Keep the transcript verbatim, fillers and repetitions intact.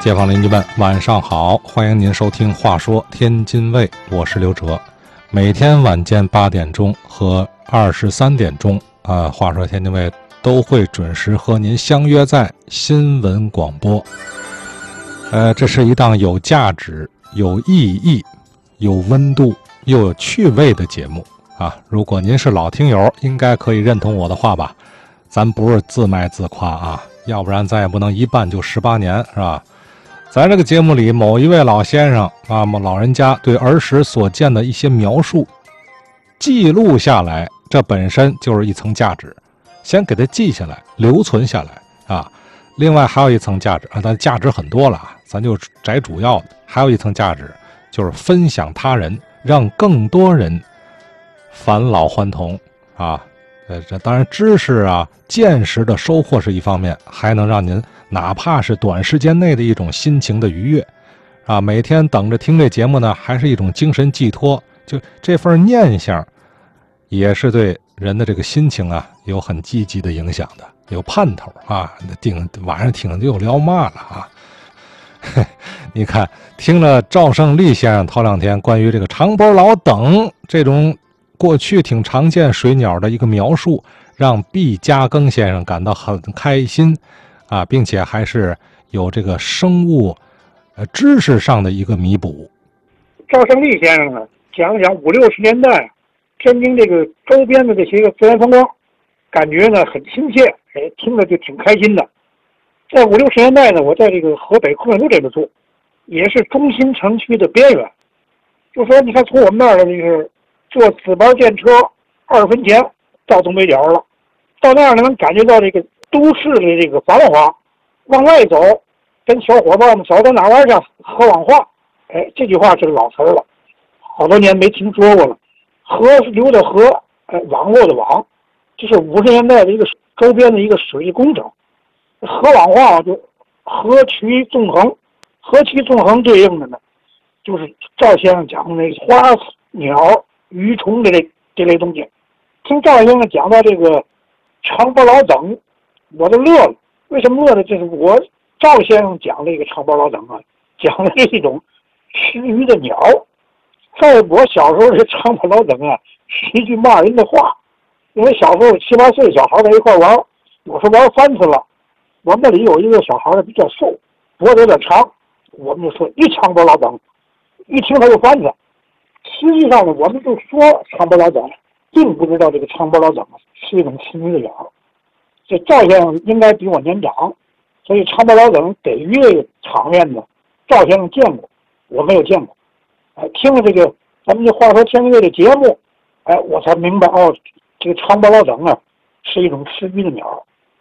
街坊邻居们，晚上好！欢迎您收听《话说天津卫》，我是刘哲。每天晚间八点钟和二十三点钟啊，《话说天津卫》都会准时和您相约在新闻广播。呃，这是一档有价值、有意义、有温度又有趣味的节目啊！如果您是老听友，应该可以认同我的话吧？咱不是自卖自夸啊，要不然咱也不能一办就十八年，是吧？咱这个节目里，某一位老先生啊，老人家对儿时所见的一些描述记录下来，这本身就是一层价值。先给它记下来，留存下来啊。另外还有一层价值啊，但价值很多了啊，咱就摘主要的。还有一层价值就是分享他人，让更多人返老还童啊。呃，这当然知识啊、见识的收获是一方面，还能让您哪怕是短时间内的一种心情的愉悦，啊，每天等着听这节目呢，还是一种精神寄托。就这份念想，也是对人的这个心情啊有很积极的影响的，有盼头啊。听晚上听就聊嘛了啊。你看，听了赵胜利先生头两天关于这个长脖老等这种过去挺常见水鸟的一个描述，让毕加庚先生感到很开心啊，并且还是有这个生物呃知识上的一个弥补。 赵胜利先生呢，讲讲五六十年代天津这个周边的这些个自然风光，感觉呢很亲切，哎，听着就挺开心的。在五六十年代呢，我在这个河北昆仑路这边住，也是中心城区的边缘。就说你看，从我们那儿的这个坐紫班电车二十分钱到东北角了，到那儿呢能感觉到这个都市的这个繁华。往外走，跟小伙伴们走到哪玩去？河网话，哎，这句话是个老词儿了，好多年没听说过了。河是流的河，哎，网络的网，这是五十年代的一个周边的一个水利工程。河网话就河渠纵横，河渠纵横对应的呢，就是赵先生讲的那个花鸟鱼虫的这这类东西。听赵先生讲到这个长脖老等，我都乐了。为什么乐呢？就是我赵先生讲这个长脖老等啊，讲的是一种吃鱼的鸟。在我小时候，这长脖老等啊是一句骂人的话，因为小时候七八岁小孩在一块玩，有时候玩翻次了。我们那里有一个小孩呢比较瘦，脖子有点长，我们就说一长脖老等，一听他就翻子。实际上呢，我们就说长脖老等，并不知道这个长脖老等是一种吃鱼的鸟。这赵先生应该比我年长，所以长脖老等给鱼的场面呢，赵先生见过，我没有见过。哎，听了这个咱们这话说天津卫的节目，哎，我才明白哦，这个长脖老等啊是一种吃鱼的鸟。